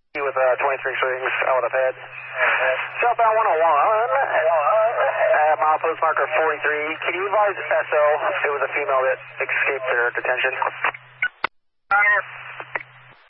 with 23 swings out of head. Southbound 101 at mile post marker 43. Can you advise SO? It was a female that escaped their detention.